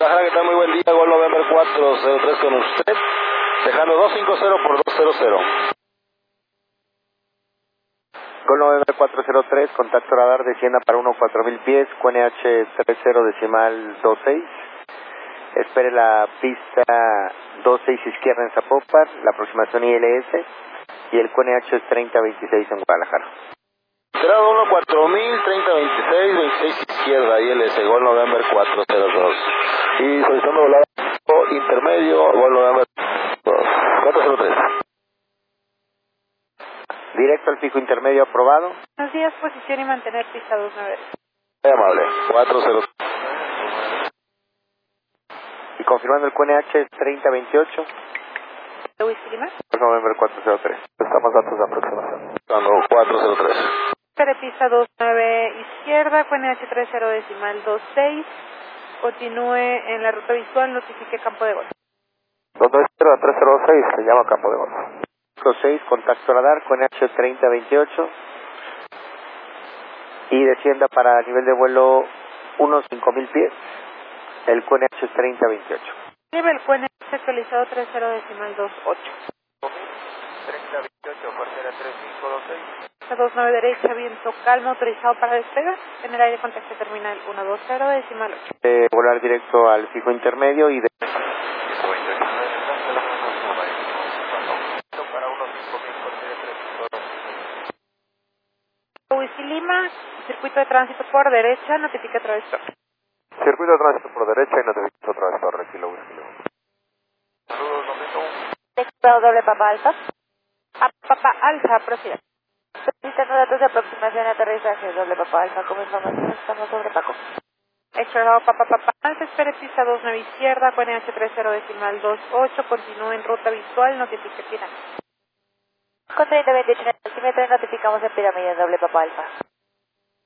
¿Qué tal? Muy buen día, Gol November 403 con usted, dejando 250 por 200. Gol November 403, contacto radar, descienda para 14000 pies, QNH 30 decimal 26. Espere la pista 26 izquierda en Zapopan, la aproximación ILS, y el QNH es 3026 en Guadalajara. Grado 1, 4000, 3026, 26 izquierda, ILS, Gol November 402. Y solicitando volada intermedio, Gol November 403. Directo al fijo intermedio aprobado. Buenos días, posición y mantener pista 29. Muy amable, 403. Y confirmando el QNH es 3028. Whisky Lima. November 403. Estamos datos de aproximación. 403. Espere pista 29 izquierda, QNH 30 decimal 26. Continúe en la ruta visual, notifique campo de golf. 220 a 3026 se llama campo de golf. 6, contacto radar, QNH 3028. Y descienda para nivel de vuelo 5000 pies. El QNH es 3028. Nivel QNH actualizado 30 decimal 28. 3028, cuartera 3526. 29 derecha, viento calmo, autorizado para despegar. En el aire contacto terminal 120 decimal 8. Volar directo al fijo intermedio y de... Whisky Lima, circuito de tránsito por derecha, notifica transistor. Circuito de tránsito por derecha y notificación otra vez torre, kilo Whisky Lima. Saludos, Texto doble Papa Alfa. Papa Alfa, proceda. Solicitando datos de aproximación y aterrizaje, doble Papa Alfa, como información estamos sobre Paco. Extraordado Papa Alfa, espere pista 29 izquierda, QNH 30 decimal 28, continúe en ruta visual, notifique final. Con 3028 en el altímetro notificamos en pirámide doble Papa Alfa.